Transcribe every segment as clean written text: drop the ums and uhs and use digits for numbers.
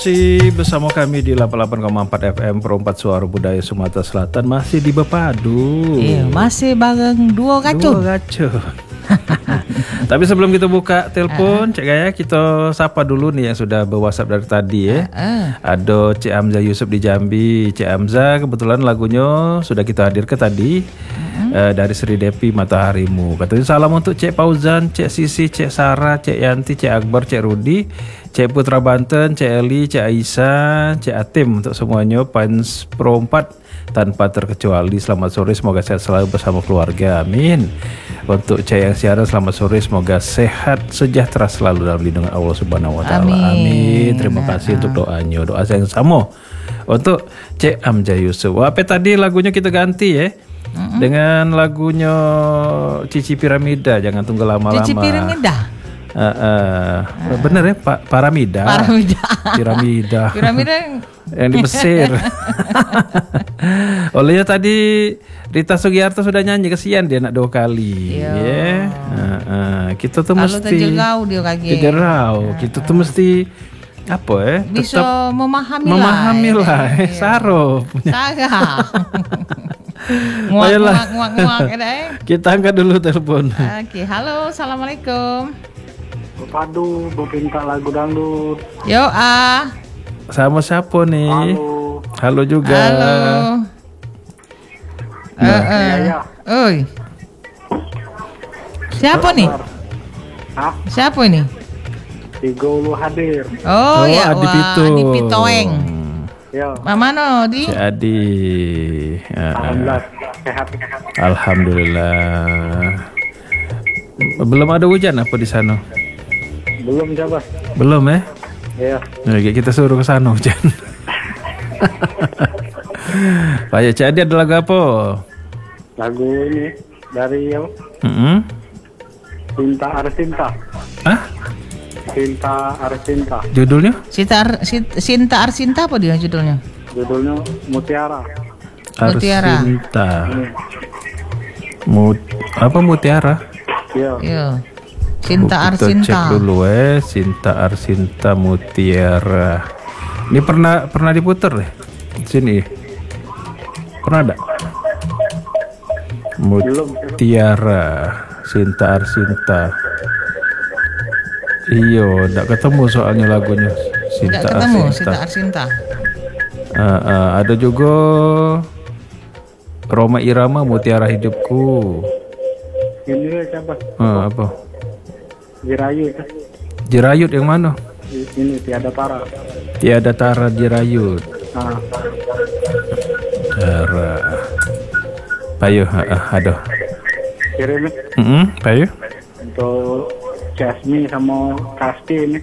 Masih bersama kami di 88,4 FM Perempat Suara Budaya Sumatera Selatan. Masih di Bepadu. Iya, masih bareng duo racun. Tapi sebelum kita buka telepon, Cek Gaya, kita sapa dulu nih yang sudah berwhatsapp dari tadi ya. Ada Cik Hamzah Yusuf di Jambi. Cik Hamzah kebetulan lagunya sudah kita hadirkan tadi dari Sri Depi Mataharimu. Katanya salam untuk Cik Fauzan, Cik Sisi, Cik Sarah, Cik Yanti, Cik Akbar, Cik Rudi, Cik Putra Banten, Cik Eli, Cik Aisyah, Cik Atim, untuk semuanya fans Pro 4 tanpa terkecuali. Selamat sore, semoga sehat selalu bersama keluarga, amin. Untuk Cik yang siaran, selamat sore, semoga sehat sejahtera selalu dalam lindungan Allah Subhanahu Wa Taala, amin. Terima kasih untuk doanya, doa yang sama untuk Cik Hamzah Yusuf. Apa tadi lagunya kita ganti ya? Dengan lagunya Cici Piramida, jangan tunggu lama-lama. Cici Piramida. Bener ya Pak, Piramida yang di Mesir. Olehnya tadi Rita Sugiarto sudah nyanyi, kesian dia nak 2 kali. Ya. Kita tuh kalau mesti kita tuh mesti apa ya? Bisa memahami lah. Saro. Sarah. Nguak. Kita angkat dulu telepon. Oke, halo, assalamualaikum. Padu, minta lagu dangdut. Yo Sama siapa nih? Halo juga. Halo. Oi. Siapa nih? Hah? Siapa ini? Tigo lu hadir. Oh ya, Adi Pito. Adi Pitoeng. Ya. Mano di? Si Adi. Alhamdulillah sehat. Alhamdulillah. Belum ada hujan apa di sana? Belum coba. Belum ya? Iya. Nah, kita suruh ke sana hujan. Pak ya, Cik Adi ada lagu apa? Lagu ini dari apa? Cinta Arsinta. Hah? Cinta Arsinta. Judulnya? Sinta Arsinta apa dia judulnya? Judulnya Mutiara. Mutiara. Arsinta. Apa Mutiara? Iya. Iya. Sinta Kita Arsinta. cek dulu Sinta Arsinta Mutiara. Ini pernah diputer deh sini. Pernah ada? Mutiara, Sinta Arsinta. Iyo, enggak ketemu soalnya lagunya Sinta Arsinta. Ada juga Roma Irama Mutiara Hidupku. Ini siapa? Apa? Jirayut. Jirayut yang mana? Ini Tiada Tara. Tiada Tara Jirayut. Tara. Payo, aduh. Kirim payo. untuk Jasmine sama Kasti ini.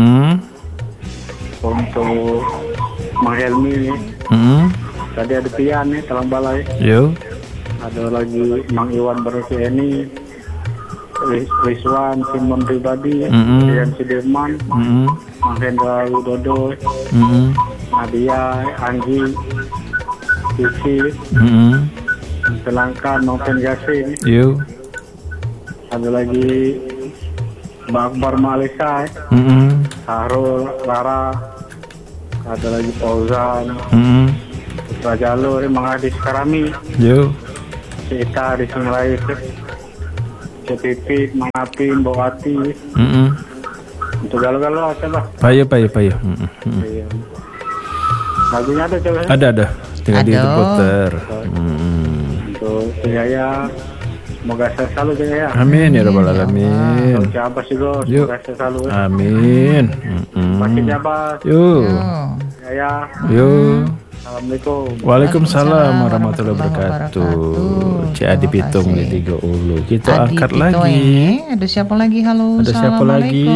Untuk Mang Helmi. Tadi ada Pian nih, Talang Balai. Yo. Ada lagi Mang Iwan Barusi ini, Rizwan Simon Pribadi, Dian Sudirman, Mang Hendra Widodo, Nadia, Anggi, Cici, Selangka, Noven Yasin. Yo. Ada lagi Mbak Akbar Malisa, Harul, Rara, ada lagi Fauzan, Putra Jalur, Mang Adis Karami, Yo. Cita di Sungai, Cepipit, Mang Apin, Bawati. Untuk galau-galau aja lah. Payo. Iya. Lagunya ada coba. Ada. Tinggal diputer. Untuk Jaya, semoga sehat selalu Jaya. Amin ya rabbal alamin. Untuk Jabas juga, semoga sehat selalu. Amin. Pakai Jabas. Yo. Jaya. Yo. Assalamualaikum. Waalaikumsalam warahmatullahi wabarakatuh. Cik Adi Pitung di 3 Ulu. Kita angkat lagi. Ada siapa lagi? Halo. Ada siapa lagi?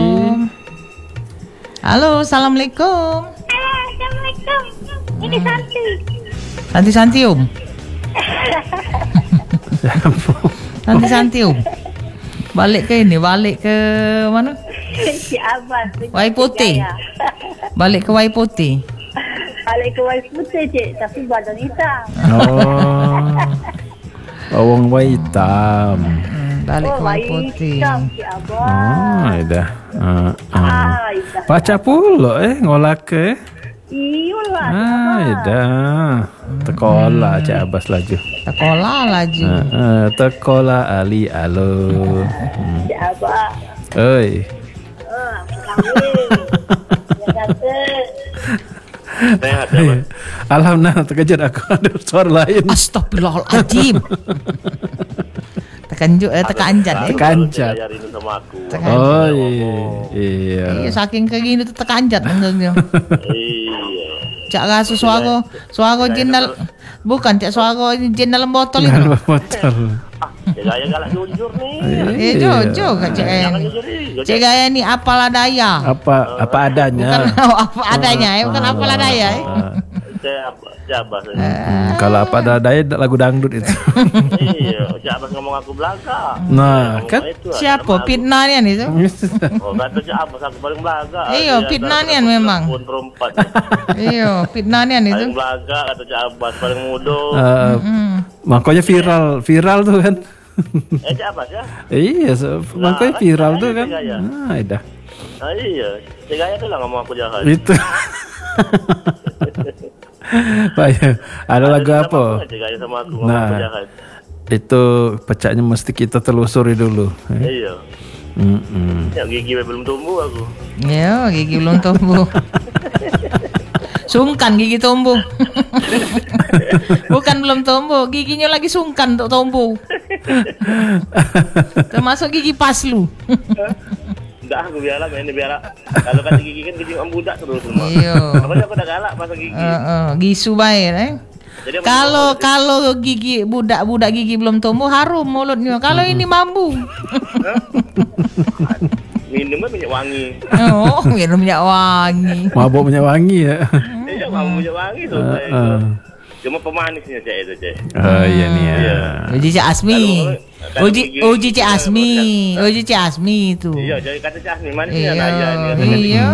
Halo, assalamualaikum. Assalamualaikum. Ini Santi. Santium. Santium. Balik ke mana? Si Abbas. Waipote. Balik ke Waipote. Balik ke Waipote, Cik. Tapi badan hitam. Bawang hitam. Balik ke Waipote. Hitam, Cik Abbas. Dah. Baca pula ngolah ke. Iyo lah. dah. Tekola Cik Abbas laju. Sekolah laju. Tekola Ali alo. Cik Abah. Oi. Sehat ya, Bang. Alhamdulillah terkejut aku ada suara lain. Astagfirullahaladzim. Tekanjat ya. Tekanjat. Hari ini sama aku. Oh iya. Iya, saking kayak gini tuh tekanjat maksudnya. Iya. Cak rasu suara jendal. Bukan cak suara jin dalam botol itu. Dalam botol. Cik Gaya galak jujur nih. Jojo Kak Cik. Jangan jujur nih. Cik Gaya nih apalah daya. Apa adanya. Bukan apa adanya ya, bukan apalah daya ya. Cik Abbas. Kalau apa adanya lagu dangdut itu. Iya, Cik Abbas ngomong aku belaga. Nah, kan Siapa fitnahnya nih tuh? Oh, kata Cik Abbas aku paling belaga. Iya, fitnahnya memang. Pun perempat. Iya, fitnahnya nih tuh. Paling belaga kata Cik Abbas, paling muda. Makanya viral tuh kan. Cik Abbas ya? Iya, makanya viral tuh kan. Nah, dah. Ah, iya, Cik Gaya tuh lah ngomong aku jahat. Itu. Pak, ada lagu apa? Cik Gaya sama aku ngomong aku jahat. Itu pecahnya mesti kita telusuri dulu. Iya. Ya gigi belum tumbuh aku. Iya, gigi belum tumbuh. Sungkan gigi tumbuh. Bukan belum tumbuh, giginya lagi sungkan untuk tumbuh. Termasuk gigi paslu. Enggak, aku biarlah ini biarlah. Kalau kata gigi kan gigi budak terus semua. Iya. Apalagi aku udah galak pasang gigi. Gisu baik Jadi Kalau gigi budak gigi belum tumbuh harum mulutnya. Kalau ini mambu. minumnya minyak wangi. Oh, minum minyak wangi. Mabuk minyak wangi ya. Iya, kamu minyak wangi tuh. Cuma pemanisnya Cik itu Cik. Oh iya nih ya. Uji Cik Asmi. Uji Cik Asmi. Uji Cik Asmi itu. Iya, jadi kata Cik Asmi manisnya naya. Iya.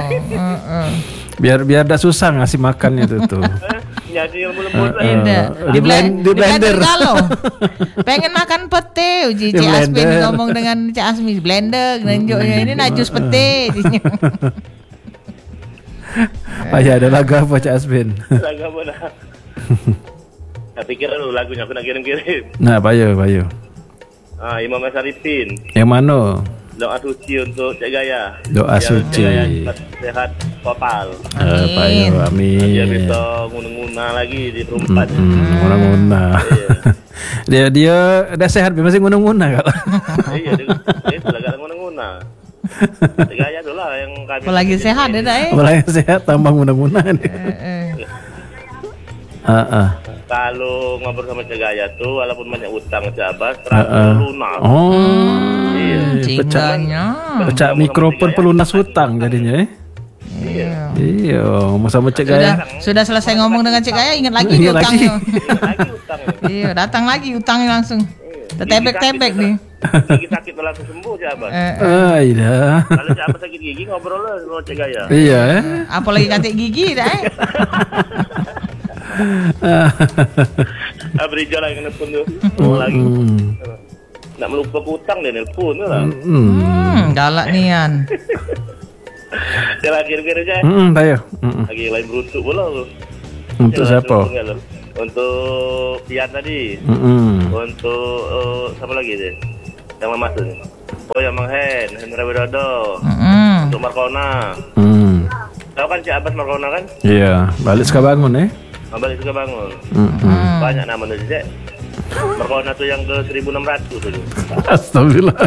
Biar dah susah ngasih makan itu tuh. Jadi yang belum Di blender. Kalau pengen makan pete, Uji Cik Asmi ngomong dengan Cik Asmi blender, nunjuknya ini najus pete. Ayah ada lagu apa Cik Asmin? Lagu apa dah? Saya pikir dulu lagunya aku nak kirim-kirim. Nah, Bayu. Imam Saripin. Yang mana? Doa suci untuk Cik Gaya. Doa suci. Sehat total. Bayu, amin. Dia bisa nguna-nguna lagi di perempat. Nguna-nguna. Dia udah sehat, masih nguna-nguna kalau. Iya, dia sudah gak nguna-nguna. Cik Gaya tu lah yang kami. Apalagi sehat dia dah Apalagi sehat tambah nguna-nguna nih. Kalau ngobrol sama Cik Gaya tuh walaupun banyak utang Cik Abbas terakhir lunas. Pecah mikrofon pelunas hutang jadinya Iya, ngomong sama Cik Gaya. Sudah selesai ngomong dengan Cik Gaya, ingat lagi nih utangnya. Iya, datang lagi utangnya langsung. Tebek-tebek nih. Gigi sakit langsung sembuh Cik Abbas. Iya. Kalau Cik Abbas sakit gigi ngobrol lah sama Cik Gaya. Iya. Apalagi katik gigi dah. Berija lah yang nelfon tu. Lagi. Nak melupa hutang dia nelfon tu lah. Galak nian. Dia lagi kira-kira je. Bayu. Lagi lain beruntuk pula tu. Untuk siapa? Untuk Pian tadi. Untuk siapa lagi dia? Yang Mamas tu. Oh yang Menghen, Hendra Widodo. Untuk Markona. Tahu kan Cik Abbas Markona kan? Iya, balik sekarang bangun Balik juga bangun. Banyak nama tu Cik. Markona tu yang ke 1.600 tu. Astagfirullah.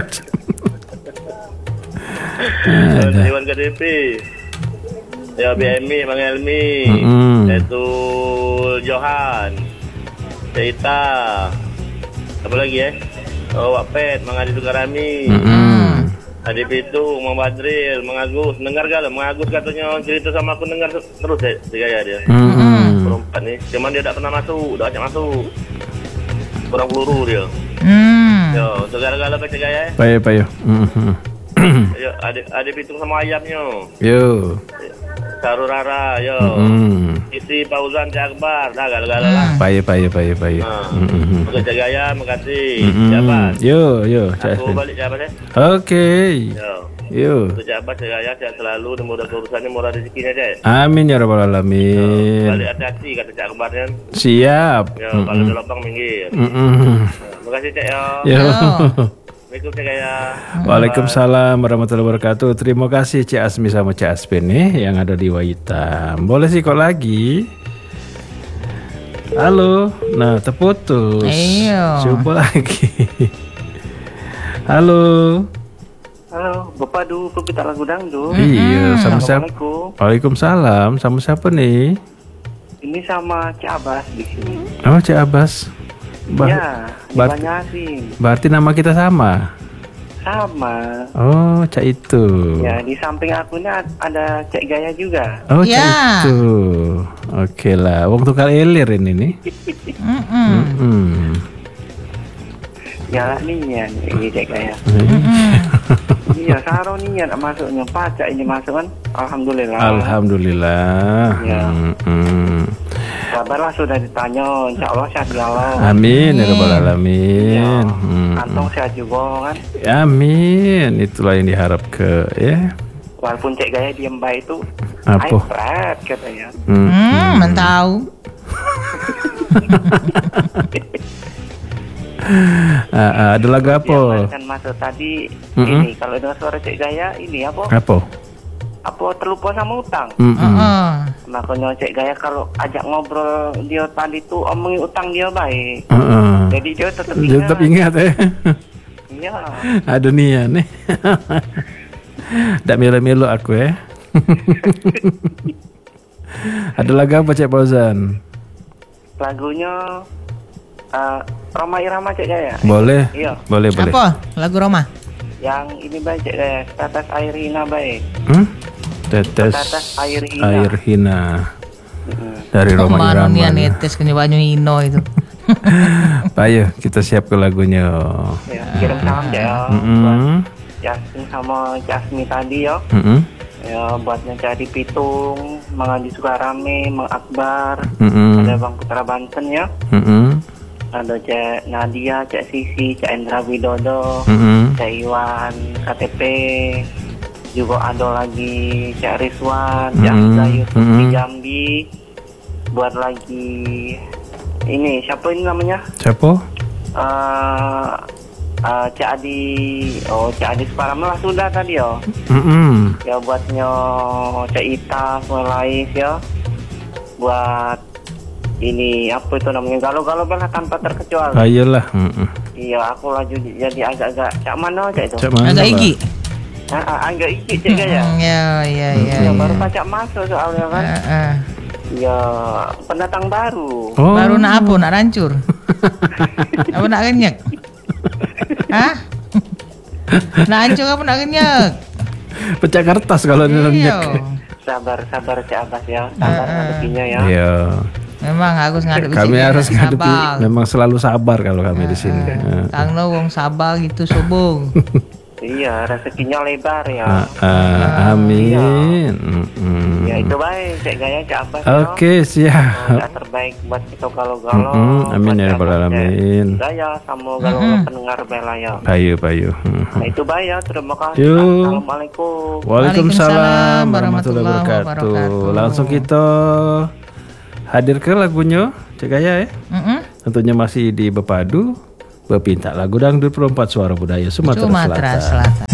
Dewan KDP. Ya BMI, Bang Elmi. Itu Johan. Cerita. Apa lagi Oh Wapet, Mang Adi Sukarami. Adi Pitu, Mang Badril, Mang Agus. Dengar gak lah, Mang Agus katanya cerita sama aku dengar terus Cik Gaya dia. Perempat nih, cuman dia tak pernah masuk, dah ajak masuk. Kurang peluru dia. Yo, untuk gara-gara Cik Gaya. Bayu. Yo, adik Pitung sama ayamnya. Yo. Saru Rara, yo. Isi Fauzan Cik Akbar, dah gara-gara lah. Bayu. Untuk Cik Gaya, makasih. Siapa? Yo, Aku balik siapa deh? Oke. Yo. Yuk. Untuk Cik Abbas, Cik Gaya, sehat selalu. Mudah urusannya, murah rezekinya, Cik. Amin ya rabbal alamin. Balik hati-hati kata Cik Akbar kan. Siap. Ya, kalau ada lubang minggir. Terima kasih Cik ya. Yo. Assalamualaikum Cik Gaya. Waalaikumsalam warahmatullahi wabarakatuh. Terima kasih Cik Asmi sama Cik Aspin nih yang ada di Waitam. Boleh sih kok lagi. Halo. Nah, terputus. Coba lagi. Halo. Halo, Bapak Du, peminta lagu dangdut. Iya, sama siapa? Assalamualaikum. Waalaikumsalam. Sama siapa nih? Ini sama Cik Abbas di sini. Oh, Cik Abbas. Ya, dibanyakin. Berarti nama kita sama. Sama. Oh, Cak itu. Ya, di samping akunya ada Cik Gaya juga. Oh, Cak itu. Oke lah, wong tukar elir ini nih. Ya, nian ini Cik Gaya. Iya, saro nian masuknya. Pajak ini masuk kan. Alhamdulillah. Alhamdulillah. Ya. Kabarlah sudah ditanya, insya Allah sehat galau. Amin ya rabbal alamin. Ya, kantong sehat juga kan. Amin, itulah yang diharap ke ya. Walaupun Cik Gaya diem baik itu, Apa? iPad katanya. Mentau. Ada lagu apa? Kan masuk tadi ini kalau dengar suara Cik Gaya ini apa? Apa terlupa sama utang? Makanya Cik Gaya kalau ajak ngobrol dia tadi tuh omongin utang dia baik. Jadi dia tetap ingat ya. Iya. Ada nih nih. Ndak melo-melo aku ya. Ada lagu apa Cik Fauzan? Lagunya Roma Irama Cik Gaya. Boleh. Iya. Boleh. Apa? Lagu Roma? Yang ini baik Cik Gaya, Tetes Air Hina baik. Tetes Air Hina. Dari Roma Irama. Kemana netes ke banyu Ino itu. Ayo kita siap ke lagunya. Ya, kirim salam ya. Yasin sama Jasmi tadi ya. Ya buatnya jadi Pitung, Mang Haji Sukarame, Mang Akbar, ada Bang Putra Banten ya. Ada Cek Nadia, Cek Sisi, Cek Endra Widodo, Cek Iwan, KTP, juga ada lagi Cek Rizwan, Cek Hamzah Yusuf di Jambi. Buat lagi ini siapa ini namanya? Siapa? Cik Adi, Cik Adi Suparamlah sudah tadi ya. Ya buatnya Cik Ita, Mulais ya. Buat ini apa itu namanya galau-galau belah tanpa terkecuali. Ayolah. Iya, aku laju jadi agak-agak cak mana cak itu? Agak iki. Agak iki Cik Gaya. Ya. Baru pacak masuk soalnya kan. Ya pendatang baru. Baru nak apa? Nak rancur? Apa nak kenyek? Hah? Nak hancur apa nak kenyek? Pecah kertas kalau kenyek. Sabar Cik Abbas ya. Sabar ngadepinya ya. Iya. Memang harus ngadepi. Kami harus ngadepi. Memang selalu sabar kalau kami di sini. Kang No wong sabar gitu sobong. Iya, rezekinya lebar ya. Amin. Ya itu baik, Cik Gaya, Cik Abbas. Oke, siap. Yang terbaik buat kita galau-galau. Amin ya rabbal alamin. Gaya sama galau pendengar bela ya. Payu. Nah itu baik ya, terima kasih. Yuk. Assalamualaikum. Waalaikumsalam warahmatullahi wabarakatuh. Langsung kita hadir ke lagunya Cik Gaya ya. Tentunya masih di Bepadu. Bepinta lagu dangdut perempat suara budaya Sumatera Selatan.